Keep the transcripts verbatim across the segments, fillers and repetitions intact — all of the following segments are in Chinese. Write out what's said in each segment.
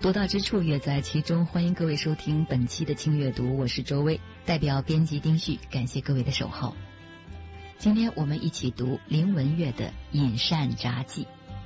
读到之处，乐在其中。欢迎各位收听本期的轻阅读，我是周薇，代表编辑丁旭，感谢各位的守候。今天我们一起读林文月的《饮膳札记》。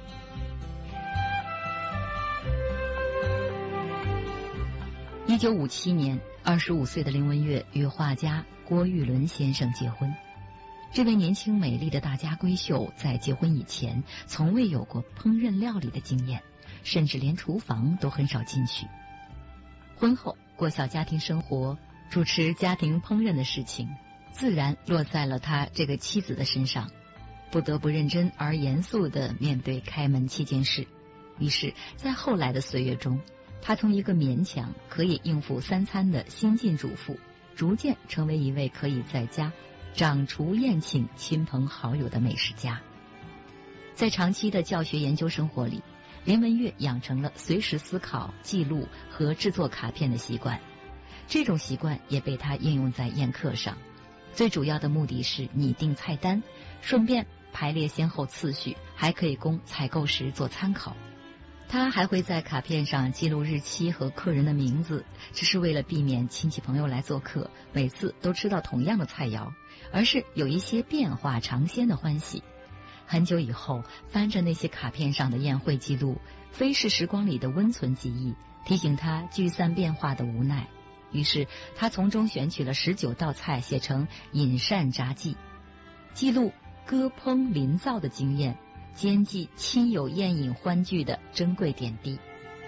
一九五七年，二十五岁的林文月与画家郭玉伦先生结婚。这位年轻美丽的大家闺秀在结婚以前从未有过烹饪料理的经验，甚至连厨房都很少进去。婚后过小家庭生活，主持家庭烹饪的事情，自然落在了他这个妻子的身上，不得不认真而严肃地面对开门七件事。于是在后来的岁月中，他从一个勉强可以应付三餐的新晋主妇，逐渐成为一位可以在家掌厨宴请亲朋好友的美食家。在长期的教学研究生活里，林文月养成了随时思考、记录和制作卡片的习惯。这种习惯也被他应用在宴客上，最主要的目的是拟定菜单，顺便排列先后次序，还可以供采购时做参考。他还会在卡片上记录日期和客人的名字，这是为了避免亲戚朋友来做客每次都吃到同样的菜肴，而是有一些变化尝鲜的欢喜。很久以后，翻着那些卡片上的宴会记录，飞逝时光里的温存记忆，提醒他聚散变化的无奈。于是他从中选取了十九道菜，写成《饮膳札记》，记录歌烹临灶的经验，兼记亲友宴饮欢聚的珍贵点滴。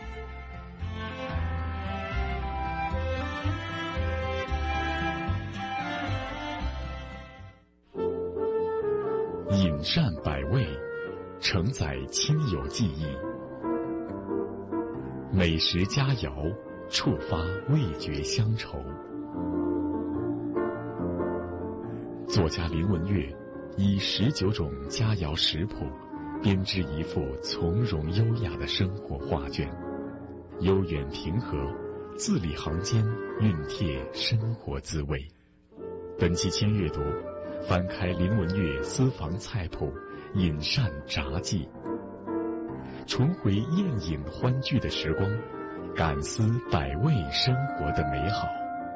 饮膳百味，承载亲友记忆，美食佳肴触发味觉乡愁。作家林文月以十九种佳肴食谱编织一幅从容优雅的生活画卷，悠远平和，字里行间熨帖生活滋味。本期轻阅读，翻开林文月私房菜谱《饮膳札记》，重回宴饮欢聚的时光，感思百味生活的美好。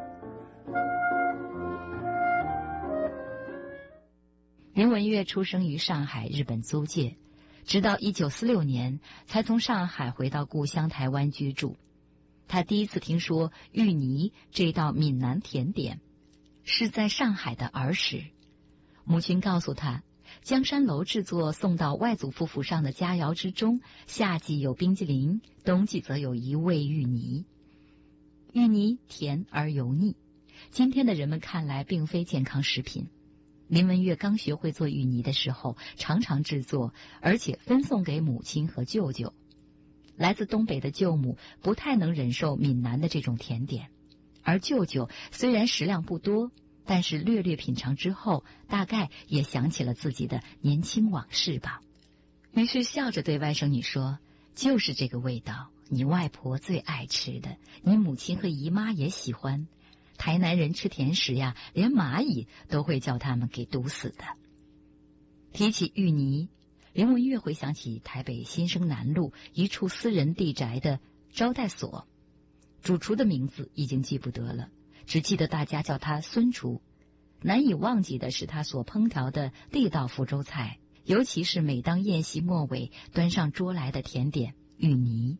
林文月出生于上海日本租界，直到一九四六年才从上海回到故乡台湾居住。他第一次听说芋泥这道闽南甜点是在上海的儿时。母亲告诉他，江山楼制作送到外祖父府上的佳肴之中，夏季有冰激凌，冬季则有一味芋泥。芋泥甜而油腻，今天的人们看来并非健康食品。林文月刚学会做芋泥的时候，常常制作，而且分送给母亲和舅舅。来自东北的舅母不太能忍受闽南的这种甜点，而舅舅虽然食量不多，但是略略品尝之后，大概也想起了自己的年轻往事吧。于是笑着对外甥女说，就是这个味道，你外婆最爱吃的，你母亲和姨妈也喜欢。台南人吃甜食呀，连蚂蚁都会叫他们给毒死的。提起芋泥，林文月回想起台北新生南路一处私人地宅的招待所，主厨的名字已经记不得了，只记得大家叫他孙厨。难以忘记的是他所烹调的地道福州菜，尤其是每当宴席末尾端上桌来的甜点芋泥。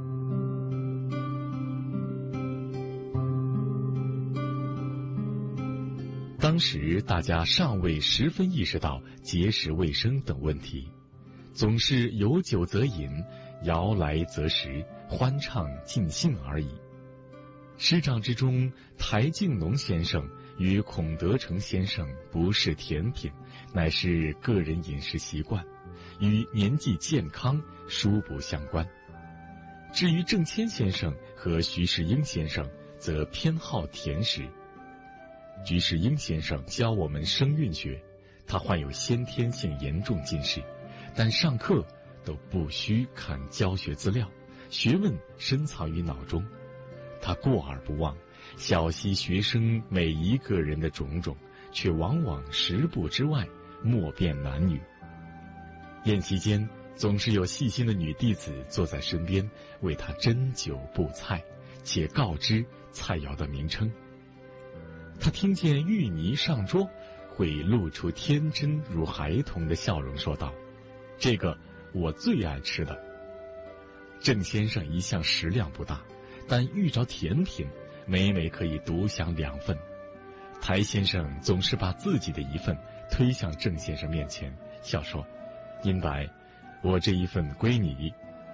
当时大家尚未十分意识到节食卫生等问题，总是有酒则饮，肴来则食，欢畅尽兴而已。师长之中，台静农先生与孔德成先生不是甜品，乃是个人饮食习惯，与年纪健康殊不相关。至于郑谦先生和徐世英先生则偏好甜食。徐世英先生教我们声韵学，他患有先天性严重近视，但上课都不需看教学资料，学问深藏于脑中。他过而不忘，晓悉学生每一个人的种种，却往往十步之外，莫辨男女。宴席间总是有细心的女弟子坐在身边为他斟酒布菜，且告知菜肴的名称。他听见芋泥上桌，会露出天真如孩童的笑容，说道：“这个我最爱吃的。”郑先生一向食量不大，但遇着甜品，每每可以独享两份。台先生总是把自己的一份推向郑先生面前，笑说：“英白，我这一份归你。”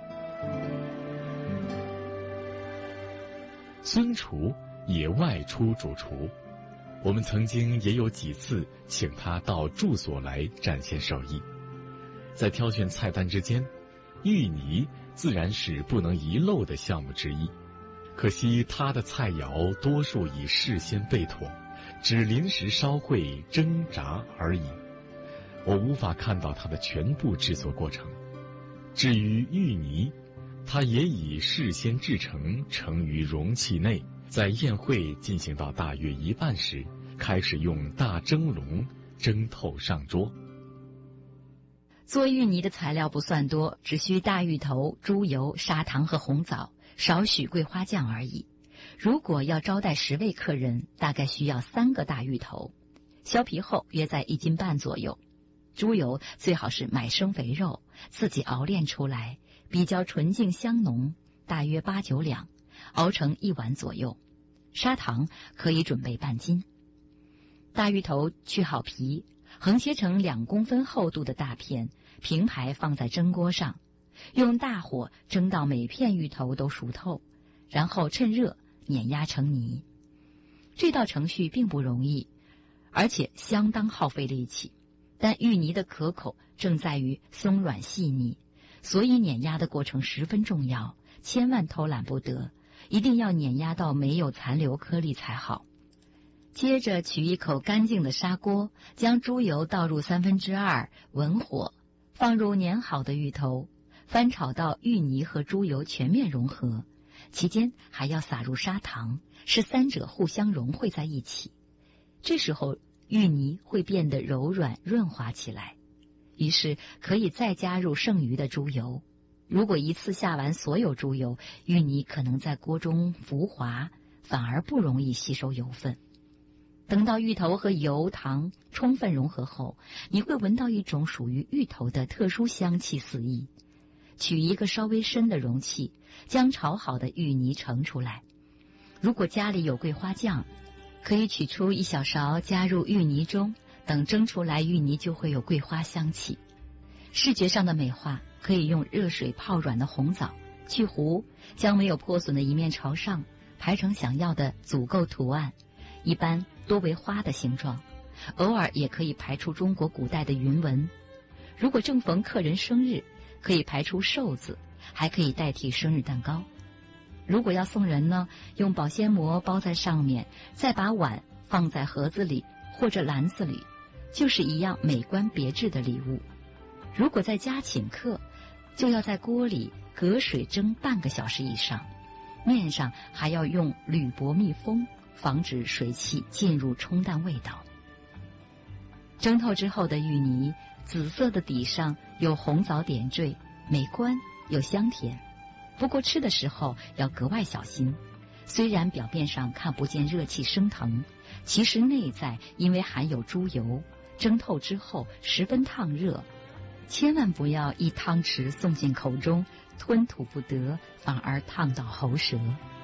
孙厨也外出主厨，我们曾经也有几次请他到住所来展现手艺。在挑选菜单之间，芋泥自然是不能遗漏的项目之一，可惜他的菜肴多数已事先备妥，只临时烧烩蒸炸而已，我无法看到它的全部制作过程。至于芋泥，它也已事先制成，盛于容器内，在宴会进行到大约一半时，开始用大蒸笼蒸透上桌。 做芋泥的材料不算多，只需大芋头、猪油、砂糖和红枣，少许桂花酱而已。如果要招待十位客人，大概需要三个大芋头，削皮后约在一斤半左右。猪油最好是买生肥肉，自己熬炼出来，比较纯净香浓，大约八九两，熬成一碗左右。砂糖可以准备半斤。大芋头去好皮，横切成两公分厚度的大片，平排放在蒸锅上，用大火蒸到每片芋头都熟透，然后趁热碾压成泥。这道程序并不容易，而且相当耗费力气，但芋泥的可口正在于松软细腻，所以碾压的过程十分重要，千万偷懒不得，一定要碾压到没有残留颗粒才好。接着取一口干净的砂锅，将猪油倒入三分之二，文火，放入碾好的芋头，翻炒到芋泥和猪油全面融合，期间还要撒入砂糖，使三者互相融汇在一起。这时候芋泥会变得柔软润滑起来，于是可以再加入剩余的猪油。如果一次下完所有猪油，芋泥可能在锅中浮滑，反而不容易吸收油分。等到芋头和油糖充分融合后，你会闻到一种属于芋头的特殊香气四溢。取一个稍微深的容器，将炒好的芋泥盛出来。如果家里有桂花酱，可以取出一小勺加入芋泥中，等蒸出来芋泥就会有桂花香气。视觉上的美化，可以用热水泡软的红枣，去核，将没有破损的一面朝上，排成想要的组构图案，一般多为花的形状，偶尔也可以排出中国古代的云纹。如果正逢客人生日，可以排出寿字，还可以代替生日蛋糕。如果要送人呢，用保鲜膜包在上面，再把碗放在盒子里或者篮子里，就是一样美观别致的礼物。如果在家请客，就要在锅里隔水蒸半个小时以上，面上还要用铝箔密封，防止水汽进入冲淡味道。蒸透之后的芋泥，紫色的底上有红枣点缀，美观又香甜。不过吃的时候要格外小心，虽然表面上看不见热气升腾，其实内在因为含有猪油，蒸透之后十分烫热，千万不要一汤匙送进口中，吞吐不得，反而烫到喉舌。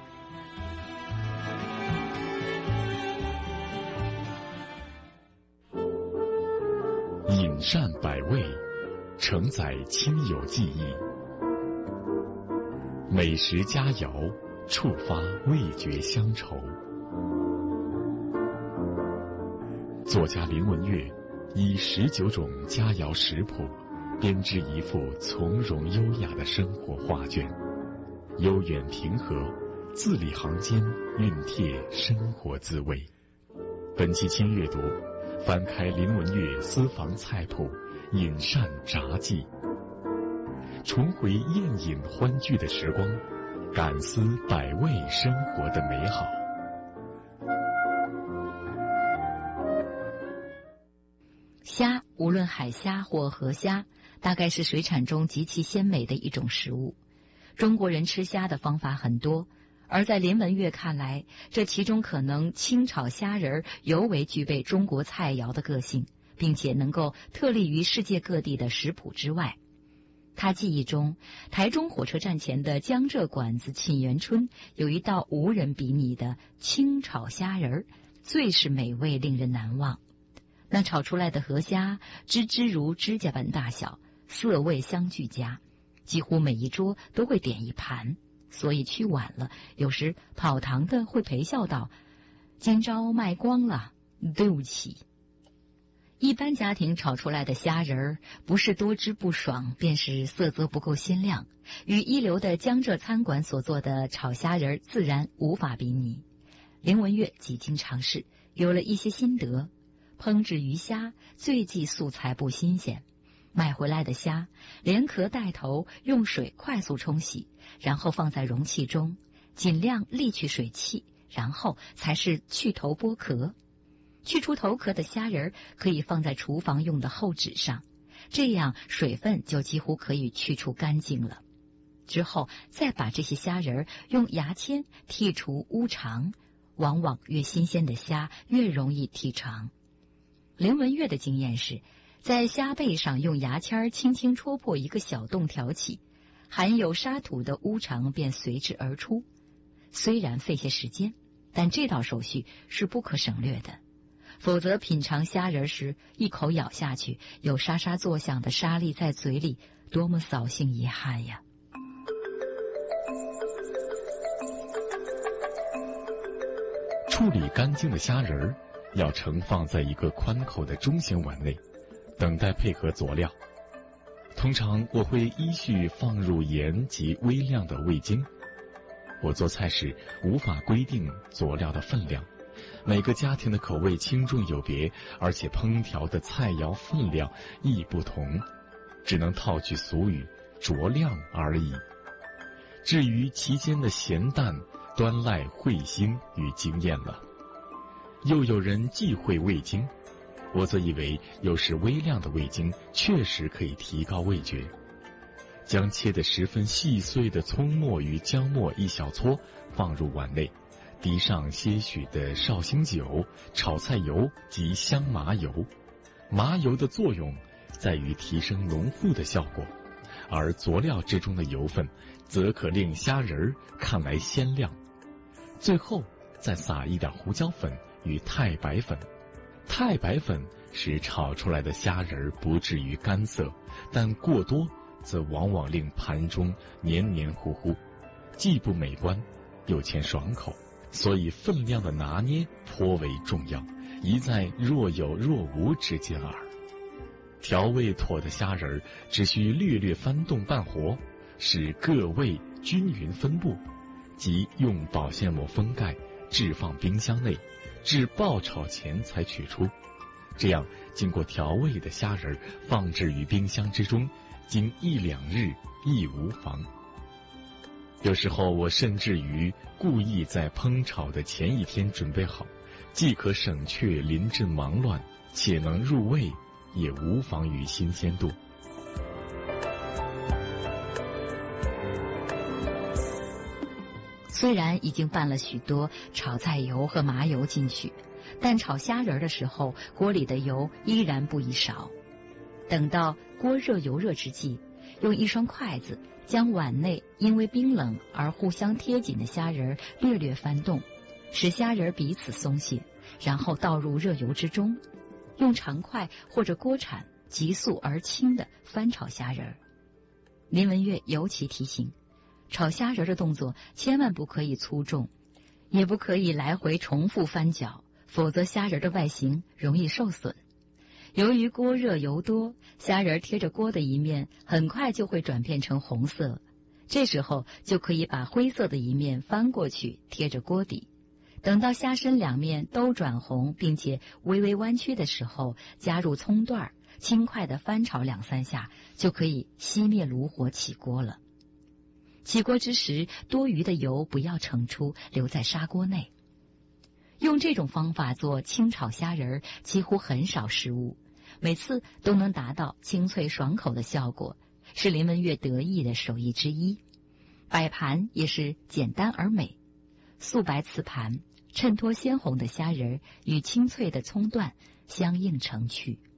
饮膳百味，承载亲友记忆，美食佳肴触发味觉乡愁。作家林文月以十九种佳肴食谱编织一幅从容优雅的生活画卷，悠远平和，字里行间熨帖生活滋味。本期轻阅读，翻开林文月私房菜谱饮膳札记，重回宴饮欢聚的时光，感思百味生活的美好。 虾，无论海虾或河虾， 大概是水产中极其鲜美的一种食物。中国人吃虾的方法很多，而在林文月看来，这其中可能清炒虾仁尤为具备中国菜肴的个性，并且能够特立于世界各地的食谱之外。他记忆中，台中火车站前的江浙馆子沁园春有一道无人比拟的清炒虾仁儿，最是美味，令人难忘。那炒出来的河虾只只如指甲般大小，色味相俱佳，几乎每一桌都会点一盘，所以去晚了，有时跑堂的会陪笑道：“今朝卖光了，对不起。”一般家庭炒出来的虾仁儿，不是多汁不爽，便是色泽不够鲜亮，与一流的江浙餐馆所做的炒虾仁儿自然无法比拟。林文月几经尝试，有了一些心得。烹制鱼虾最忌素材不新鲜，买回来的虾连壳带头用水快速冲洗，然后放在容器中，尽量沥去水汽，然后才是去头剥壳。去除头壳的虾仁可以放在厨房用的厚纸上，这样水分就几乎可以去除干净了。之后再把这些虾仁用牙签剔除污肠，往往越新鲜的虾越容易剔肠。林文月的经验是，在虾背上用牙签轻轻戳破一个小洞挑起，含有沙土的污肠便随之而出。虽然费些时间，但这道手续是不可省略的。否则品尝虾仁时，一口咬下去，有沙沙作响的沙粒在嘴里，多么扫兴遗憾呀！ 处理干净的虾仁儿要盛放在一个宽口的中型碗内，等待配合佐料。通常我会依序放入盐及微量的味精。我做菜时无法规定佐料的分量，每个家庭的口味轻重有别，而且烹调的菜肴分量亦不同，只能套句俗语，酌量而已。至于其间的咸淡，端赖慧心与经验了。又有人忌讳味精，我则以为有时微量的味精确实可以提高味觉。将切得十分细碎的葱末与姜末一小撮放入碗内，滴上些许的绍兴酒、炒菜油及香麻油。麻油的作用在于提升浓糊的效果，而佐料之中的油分则可令虾仁儿看来鲜亮。最后再撒一点胡椒粉与太白粉。太白粉使炒出来的虾仁儿不至于干涩，但过多则往往令盘中黏黏糊糊，既不美观又欠爽口，所以分量的拿捏颇为重要，宜在若有若无之间耳。调味妥的虾仁儿只需略略翻动半活，使各味均匀分布，即用保鲜膜封盖，置放冰箱内，至爆炒前才取出。这样经过调味的虾仁儿放置于冰箱之中，经一两日亦无妨。有时候我甚至于故意在烹炒的前一天准备好，既可省却临阵忙乱，且能入味，也无妨于新鲜度。 虽然已经拌了许多炒菜油和麻油进去，但炒虾仁的时候，锅里的油依然不宜少。等到锅热油热之际，用一双筷子将碗内因为冰冷而互相贴紧的虾仁略略翻动，使虾仁彼此松懈，然后倒入热油之中，用长筷或者锅铲急速而轻地翻炒虾仁。林文月尤其提醒，炒虾仁的动作千万不可以粗重，也不可以来回重复翻搅，否则虾仁的外形容易受损。由于锅热油多，虾仁贴着锅的一面很快就会转变成红色，这时候就可以把灰色的一面翻过去贴着锅底。等到虾身两面都转红并且微微弯曲的时候，加入葱段，轻快地翻炒两三下，就可以熄灭炉火起锅了。起锅之时，多余的油不要盛出，留在砂锅内。用这种方法做清炒虾仁，几乎很少失误。 每次都能达到清脆爽口的效果，是林文月得意的手艺之一。摆盘也是简单而美，素白瓷盘衬托鲜红的虾仁与清脆的葱段相映成趣。